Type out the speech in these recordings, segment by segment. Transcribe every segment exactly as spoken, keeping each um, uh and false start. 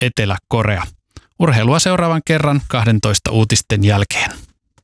Etelä-Korea. Urheilua seuraavan kerran kahdentoista uutisten jälkeen.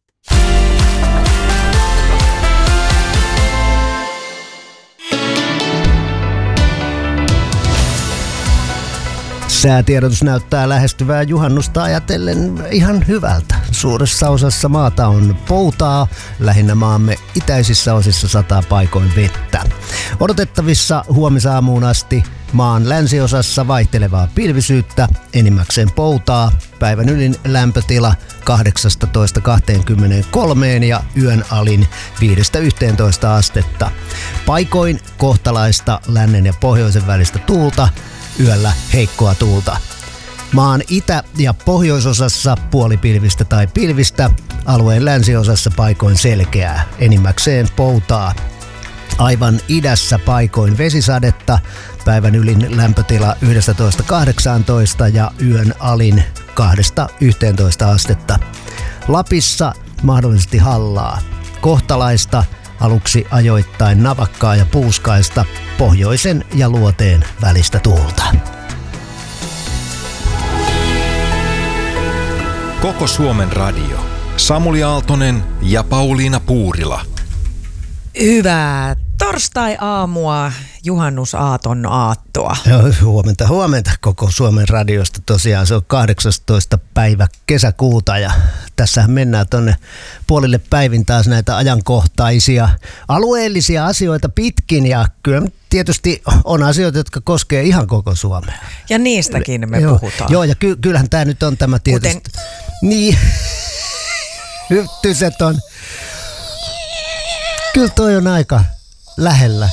Säätiedotus näyttää lähestyvää juhannusta ajatellen ihan hyvältä. Suuressa osassa maata on poutaa, lähinnä maamme itäisissä osissa sataa paikoin vettä. Odotettavissa huomisaamuun asti maan länsiosassa vaihtelevaa pilvisyyttä, enimmäkseen poutaa, päivän ylin lämpötila kahdeksastatoista kaksikymmentäkolme ja yön alin viidestä yhteentoista astetta. Paikoin kohtalaista lännen ja pohjoisen välistä tuulta, yöllä heikkoa tuulta. Maan itä- ja pohjoisosassa puolipilvistä tai pilvistä, alueen länsiosassa paikoin selkeää, enimmäkseen poutaa. Aivan idässä paikoin vesisadetta, päivän ylin lämpötila yksitoista kahdeksantoista ja yön alin kahdesta yhteentoista astetta. Lapissa mahdollisesti hallaa, kohtalaista, aluksi ajoittain navakkaa ja puuskaista, pohjoisen ja luoteen välistä tuulta. Koko Suomen radio. Samuli Aaltonen ja Pauliina Puurila. Hyvää torstai-aamua, juhannusaaton aattoa. Joo, huomenta, huomenta koko Suomen radiosta. Tosiaan se on kahdeksastoista päivä kesäkuuta ja tässähän mennään tonne puolille päivin taas näitä ajankohtaisia alueellisia asioita pitkin ja kyllä tietysti on asioita, jotka koskee ihan koko Suomea. Ja niistäkin me joo, puhutaan. Joo, ja ky- kyllähän tämä nyt on tämä tietysti. Kuten... Niin, hyttyset on. Kyllä toi on aika lähellä.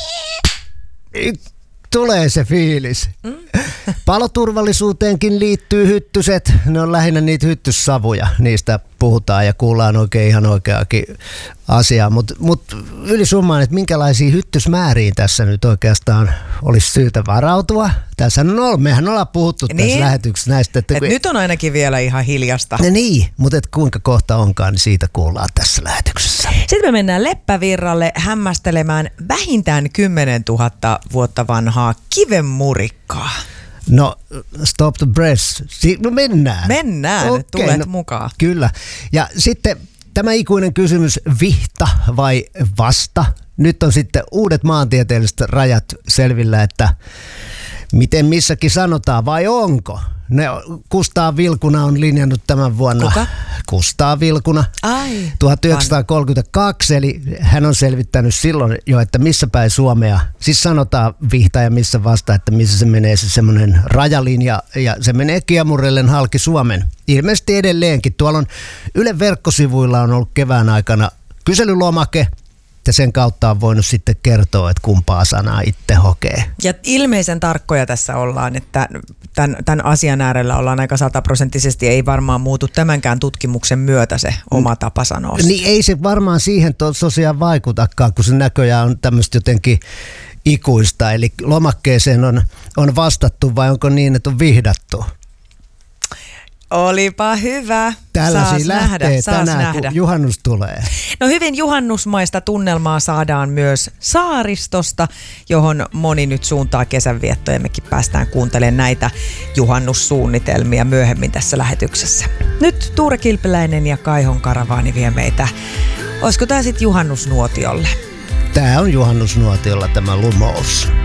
Tulee se fiilis. Mm. Paloturvallisuuteenkin liittyy hyttyset. Ne on lähinnä niitä hyttyssavuja. Niistä puhutaan ja kuullaan oikein ihan oikeakin asiaa. Mutta mut ylisummaan, että minkälaisiin hyttysmääriin tässä nyt oikeastaan olisi syytä varautua. Tässä on ollut. Mehän ollaan puhuttu niin, tässä lähetyksessä näistä. Että et kun... Nyt on ainakin vielä ihan hiljasta. No niin, mutta et kuinka kohta onkaan, niin siitä kuullaan tässä lähetyksessä. Sitten me mennään Leppävirralle hämmästelemään vähintään kymmenen tuhatta vuotta vanhaa kivenmurikkaa. No, stop the press. Si- no mennään. Mennään, okay, tulet no, mukaan. Kyllä. Ja sitten tämä ikuinen kysymys, vihta vai vasta? Nyt on sitten uudet maantieteelliset rajat selvillä, että miten missäkin sanotaan vai onko? Ne, Kustaa Vilkuna on linjannut tämän vuonna. Kuka? Kustaa Vilkuna. Ai, tuhatyhdeksänsataakolmekymmentäkaksi, eli hän on selvittänyt silloin jo, että missä päin Suomea, siis sanotaan vihta ja missä vasta, että missä se menee se semmoinen rajalinja, ja se menee kiemurrellen halki Suomen. Ilmeisesti edelleenkin. Tuolla on Ylen verkkosivuilla on ollut kevään aikana kyselylomake, ja sen kautta on voinut sitten kertoa, että kumpaa sanaa itse hokee. Ja ilmeisen tarkkoja tässä ollaan, että tämän, tämän asian äärellä ollaan aika sataprosenttisesti, ei varmaan muutu tämänkään tutkimuksen myötä se oma tapa sanoa. Niin ei se varmaan siihen tosiaan vaikutakaan, kun se näköjään on tämmöistä jotenkin ikuista. Eli lomakkeeseen on, on vastattu vai onko niin, että on vihdattu? Olipa hyvä. Tällaisia lähtee nähdä, tänään, nähdä. kun juhannus tulee. No hyvin juhannusmaista tunnelmaa saadaan myös saaristosta, johon moni nyt suuntaa kesänviettoja. Mekin päästään kuuntelemaan näitä juhannussuunnitelmia myöhemmin tässä lähetyksessä. Nyt Tuure Kilpeläinen ja Kaihon karavaani vie meitä. Olisiko tämä sitten juhannusnuotiolle? Tämä on juhannusnuotiolla tämä Lumous.